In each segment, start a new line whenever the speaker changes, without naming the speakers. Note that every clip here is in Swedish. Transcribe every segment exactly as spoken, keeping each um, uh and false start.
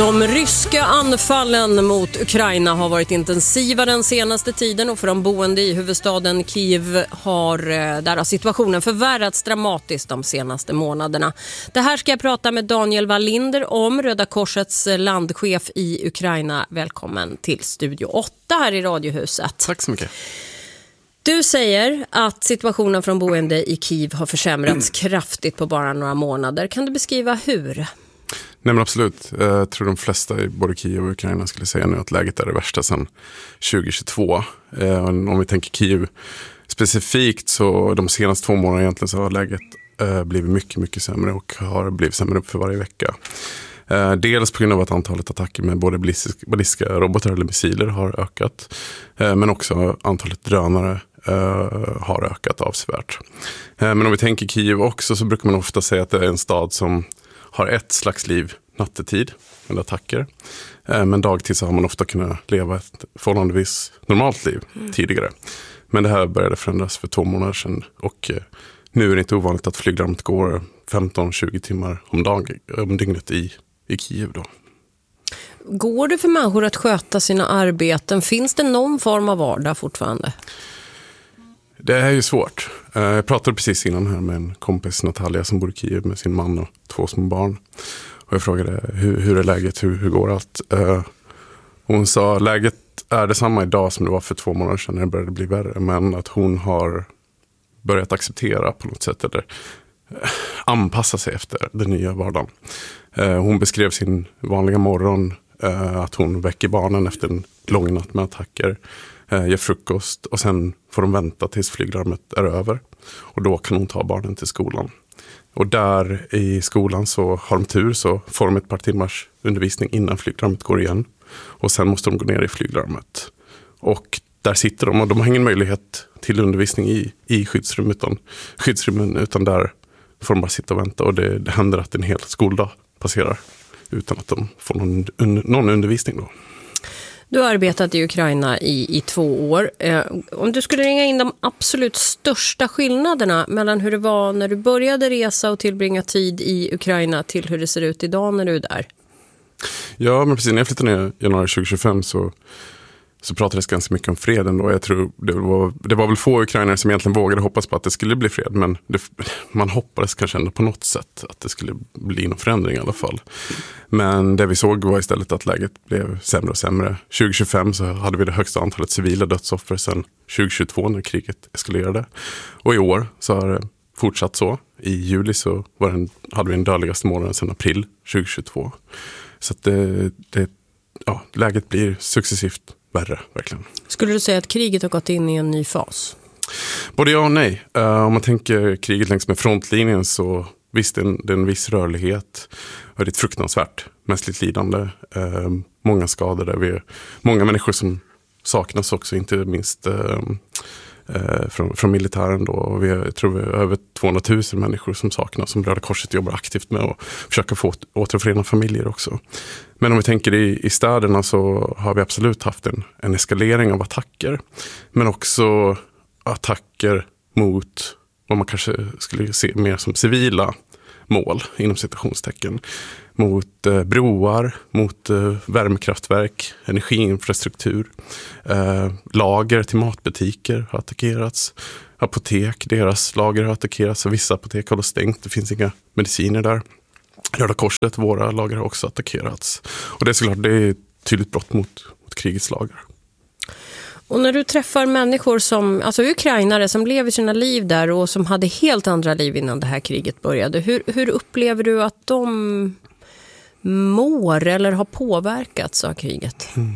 De ryska anfallen mot Ukraina har varit intensiva den senaste tiden och för de boende i huvudstaden Kiev har, där har situationen förvärrats dramatiskt de senaste månaderna. Det här ska jag prata med Daniel Wallinder om, Röda Korsets landchef i Ukraina. Välkommen till Studio åtta här i Radiohuset.
Tack så mycket.
Du säger att situationen från boende i Kiev har försämrats kraftigt på bara några månader. Kan du beskriva hur?
Nej, men absolut. Jag tror de flesta i både Kiev och Ukraina skulle säga nu att läget är det värsta sedan tjugohundratjugotvå. Om vi tänker Kiev specifikt så de senaste två månaderna egentligen så har läget blivit mycket, mycket sämre och har blivit sämre för varje vecka. Dels på grund av att antalet attacker med både ballistiska robotar eller missiler har ökat. Men också antalet drönare har ökat avsevärt. Men om vi tänker Kiev också så brukar man ofta säga att det är en stad som har ett slags liv nattetid med attacker. Men dagtid så har man ofta kunnat leva ett förhållandevis normalt liv mm. tidigare. Men det här började förändras för två månader sedan. Och nu är det inte ovanligt att flyglarmet går femton till tjugo timmar om, dag, om dygnet i, i Kiev då.
Går det för människor att sköta sina arbeten? Finns det någon form av vardag fortfarande?
Det är ju svårt. Jag pratade precis innan här med en kompis, Natalia, som bor i Kiev med sin man och två små barn. Och jag frågade hur, hur är läget, hur, hur går allt? Hon sa läget är detsamma idag som det var för två månader sedan när det började bli värre. Men att hon har börjat acceptera på något sätt eller anpassa sig efter den nya vardagen. Hon beskrev sin vanliga morgon att hon väcker barnen efter en lång natt med attacker. Gör frukost och sen får de vänta tills flyglarmet är över. Och då kan hon ta barnen till skolan. Och där i skolan så har de tur så får de ett par timmars undervisning innan flyglarmet går igen. Och sen måste de gå ner i flyglarmet. Och där sitter de och de har ingen möjlighet till undervisning i, i skyddsrum utan, skyddsrummen utan där får de bara sitta och vänta. Och det, det händer att en hel skoldag passerar utan att de får någon, un, någon undervisning då.
Du har arbetat i Ukraina i, i två år. Eh, om du skulle ringa in de absolut största skillnaderna mellan hur det var när du började resa och tillbringa tid i Ukraina till hur det ser ut idag när du är där?
Ja, men precis när jag flyttade ner i januari tjugohundratjugofem så, så pratades ganska mycket om freden. Och jag tror det var, det var väl få ukrainare som egentligen vågade hoppas på att det skulle bli fred. Men det, man hoppades kanske ändå på något sätt att det skulle bli någon förändring i alla fall. Men det vi såg var istället att läget blev sämre och sämre. tjugohundratjugofem så hade vi det högsta antalet civila dödsoffer sedan tjugohundratjugotvå när kriget eskalerade. Och i år så har det fortsatt så. I juli så var det en, hade vi den dödligaste månaden sedan april tjugohundratjugotvå. Så att det, det, ja, läget blir successivt värre, verkligen. Skulle
du säga att kriget har gått in i en ny fas?
Både ja och nej. Uh, om man tänker kriget längs med frontlinjen så visst, det är en, det är en viss rörlighet. Det är ett fruktansvärt mänskligt lidande. Uh, många skador där vi många människor som saknas också, inte minst uh, uh, från, från militären då. Vi är, jag tror vi är över tvåhundratusen människor som saknas, som Röda Korset jobbar aktivt med att försöka få återförena familjer också. Men om vi tänker i, i städerna så har vi absolut haft en, en eskalering av attacker. Men också attacker mot vad man kanske skulle se mer som civila mål inom citationstecken. Mot eh, broar, mot eh, värmekraftverk, energiinfrastruktur, eh, lager till matbutiker har attackerats. Apotek, deras lager har attackerats och vissa apotek har då stängt. Det finns inga mediciner där. Röda Korset, våra lager har också attackerats. Och det är såklart, det är ett tydligt brott mot, mot krigets lager.
Och när du träffar människor som, alltså ukrainare som lever sina liv där och som hade helt andra liv innan det här kriget började. Hur, hur upplever du att de mår eller har påverkats av kriget? Mm.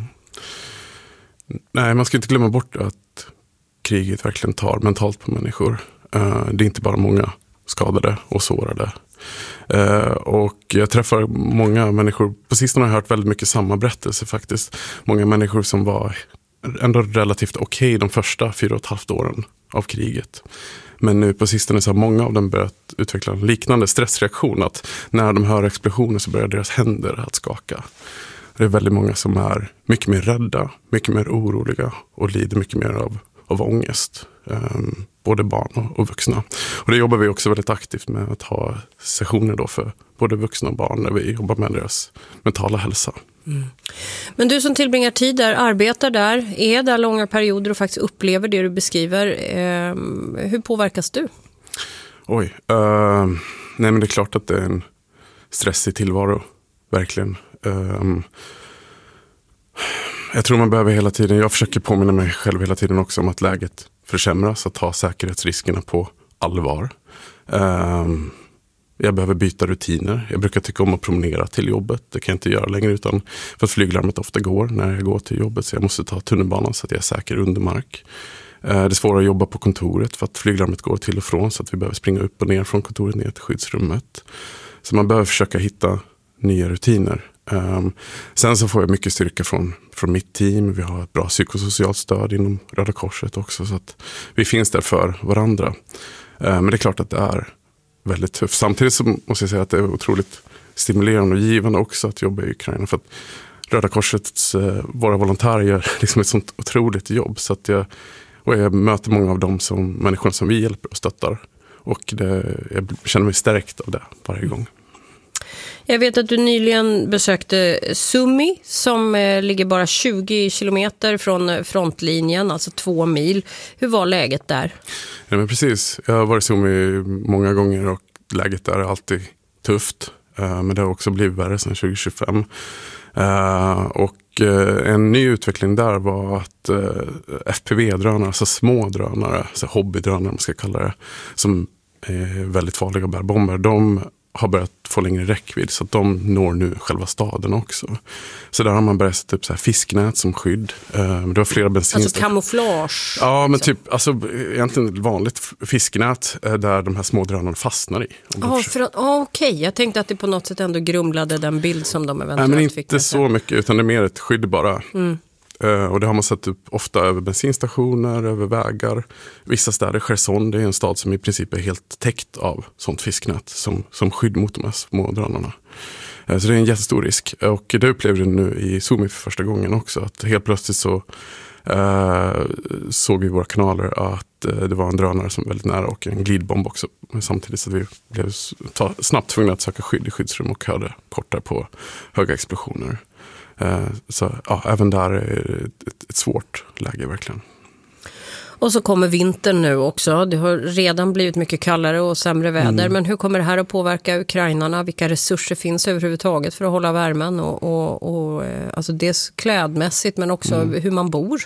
Nej, man ska inte glömma bort att kriget verkligen tar mentalt på människor. Uh, det är inte bara många skadade och sårade. Uh, och jag träffar många människor, på sistone har jag hört väldigt mycket samma berättelse faktiskt. Många människor som var ändå relativt okej okay de första fyra och ett halvt åren av kriget. Men nu på sistone så har många av dem börjat utveckla en liknande stressreaktion, att när de hör explosioner så börjar deras händer att skaka. Det är väldigt många som är mycket mer rädda, mycket mer oroliga och lider mycket mer av, av ångest. Um, både barn och, och vuxna. Och det jobbar vi också väldigt aktivt med, att ha sessioner då för både vuxna och barn när vi jobbar med deras mentala hälsa.
Mm. Men du som tillbringar tid där, arbetar där, är där långa perioder och faktiskt upplever det du beskriver, eh, hur påverkas du?
Oj, uh, nej men det är klart att det är en stressig tillvaro, verkligen. Um, jag tror man behöver hela tiden, jag försöker påminna mig själv hela tiden också om att läget försämras, att ta säkerhetsriskerna på allvar. Um, jag behöver byta rutiner. Jag brukar tycka om att promenera till jobbet. Det kan jag inte göra längre utan för att flyglarmet ofta går när jag går till jobbet, så jag måste ta tunnelbanan så att jag är säker under mark. Det är svårare att jobba på kontoret för att flyglarmet går till och från, så att vi behöver springa upp och ner från kontoret ner till skyddsrummet. Så man behöver försöka hitta nya rutiner. Um, sen så får jag mycket styrka från, från mitt team. Vi har ett bra psykosocialt stöd inom Röda Korset också, så att vi finns där för varandra. Uh, men det är klart att det är väldigt tufft. Samtidigt så måste jag säga att det är otroligt stimulerande och givande också att jobba i Ukraina, för att Röda Korsets, uh, våra volontärer gör liksom ett sånt otroligt jobb, så att jag, och jag möter många av dem som människorna som vi hjälper och stöttar, och det, jag känner mig stärkt av det varje gång.
Jag vet att du nyligen besökte Sumy som eh, ligger bara tjugo kilometer från frontlinjen, alltså två mil. Hur var läget där?
Ja, men precis. Jag har varit i Sumy många gånger och läget där är alltid tufft. Uh, men det har också blivit värre sedan tjugo tjugofem. Uh, och uh, en ny utveckling där var att uh, F P V-drönare, alltså små drönare, alltså hobbydrönare man ska kalla det, som är väldigt farliga och bär bomber, de har börjat få längre räckvidd, så att de når nu själva staden också. Så där har man börjat sätta upp så här fisknät som skydd. Uh, det var flera bensinstationer.
Alltså kamouflage?
Ja, men typ, alltså egentligen ett vanligt fisknät uh, där de här små drönarna fastnar i.
Ja, för, oh, okej. Okay. Jag tänkte att det på något sätt ändå grumlade den bild som de eventuellt
Nej, men
fick.
inte så mycket, utan det är mer ett skydd bara. Mm. Uh, och det har man satt upp ofta över bensinstationer, över vägar. Vissa städer, Cherson, det är en stad som i princip är helt täckt av sånt fisknät som, som skydd mot de här små drönarna. Uh, så det är en jättestor risk. Och det upplevde jag nu i Sumy för första gången också. Att helt plötsligt så uh, såg vi i våra kanaler att uh, det var en drönare som var väldigt nära och en glidbomb också. Men samtidigt så att vi blev ta, snabbt tvungna att söka skydd i skyddsrum och hörde kortar på höga explosioner. Så ja, även där är det ett, ett svårt läge verkligen.
Och så kommer vintern nu också. Det har redan blivit mycket kallare och sämre väder. Mm. Men hur kommer det här att påverka ukrainarna? Vilka resurser finns överhuvudtaget för att hålla värmen? Och, och, och, alltså dels klädmässigt men också mm. hur man bor.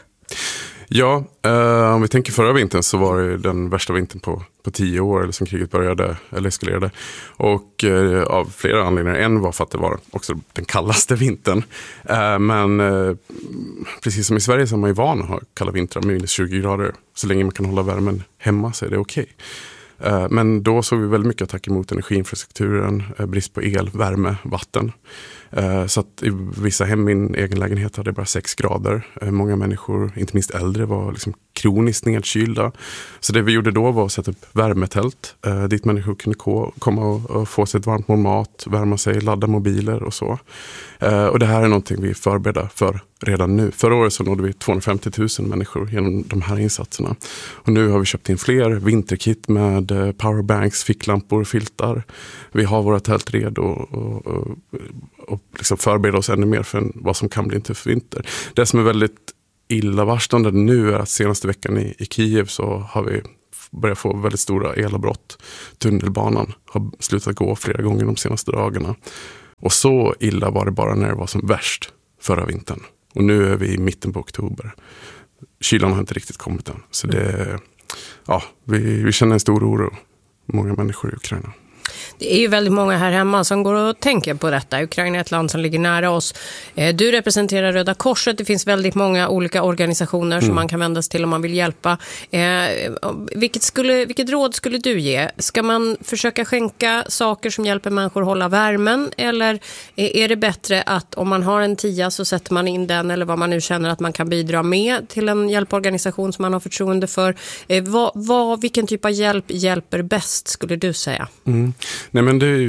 Ja, eh, om vi tänker förra vintern så var det den värsta vintern på, på tio år eller som kriget började eller eskalerade. Och eh, av flera anledningar. En var för att det var också den kallaste vintern. Eh, men eh, precis som i Sverige så är man ju van att ha kalla vintrar, minus tjugo grader. Så länge man kan hålla värmen hemma så är det okej. Okay. Eh, men då såg vi väldigt mycket attack mot energiinfrastrukturen, eh, brist på el, värme, vatten. Så att i vissa hem, min egen lägenhet hade bara sex grader. Många människor, inte minst äldre, var liksom kroniskt nedkylda. Så det vi gjorde då var att sätta upp värmetält dit människor kunde komma och få sig ett varmt mål mat, värma sig, ladda mobiler och så. Och det här är någonting vi förbereder för redan nu. Förra året så nådde vi tvåhundrafemtio tusen människor genom de här insatserna. Och nu har vi köpt in fler vinterkit med powerbanks, ficklampor, filtar. Vi har våra tält redo och, och, och liksom förbereda oss ännu mer för vad som kan bli en tuff vinter. Det som är väldigt illavarslande nu är att senaste veckan i, i Kiev så har vi börjat få väldigt stora elavbrott. Tunnelbanan har slutat gå flera gånger de senaste dagarna. Och så illa var det bara när det var som värst förra vintern. Och nu är vi i mitten på oktober. Kylan har inte riktigt kommit än. Så det, ja, vi, vi känner en stor oro. Många människor i Ukraina.
Det är ju väldigt många här hemma som går och tänker på detta. Ukraina är ett land som ligger nära oss. Du representerar Röda Korset. Det finns väldigt många olika organisationer mm. som man kan vända sig till om man vill hjälpa. Eh, vilket, skulle, vilket råd skulle du ge? Ska man försöka skänka saker som hjälper människor att hålla värmen? Eller är det bättre att om man har en tia så sätter man in den eller vad man nu känner att man kan bidra med till en hjälporganisation som man har förtroende för? Eh, vad, vad, vilken typ av hjälp hjälper bäst skulle du säga?
Mm. Nej, men det är ju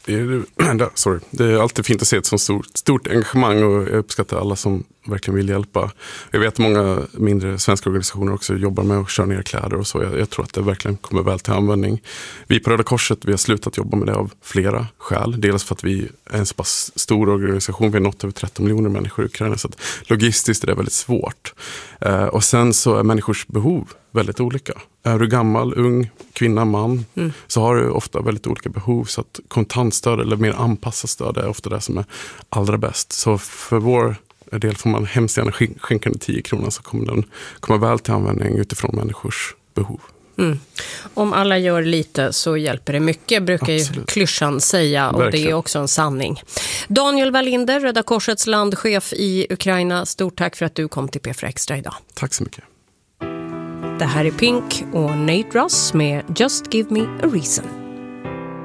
Sorry. Det är alltid fint att se ett så stort, stort engagemang och jag uppskattar alla som verkligen vill hjälpa. Jag vet att många mindre svenska organisationer också jobbar med att köra ner kläder och så. Jag, jag tror att det verkligen kommer väl till användning. Vi på Röda Korset, vi har slutat jobba med det av flera skäl. Dels för att vi är en så pass stor organisation. Vi har nått över tretton miljoner människor i Ukraina, så att logistiskt är det väldigt svårt. Eh, och sen så är människors behov väldigt olika. Är du gammal, ung, kvinna, man mm. så har du ofta väldigt olika behov, så att kontantstöd eller mer anpassat stöd är ofta det som är allra bäst. Så för vår del får man hemskt gärna skänka den tio kronor, så kommer den komma väl till användning utifrån människors behov.
Mm. Om alla gör lite så hjälper det mycket, brukar ju klyschan säga, och verkligen. Det är också en sanning. Daniel Wallinder, Röda Korsets landchef i Ukraina, stort tack för att du kom till P fyra Extra idag.
Tack så mycket.
Det här är Pink och Nate Ross med Just Give Me a Reason.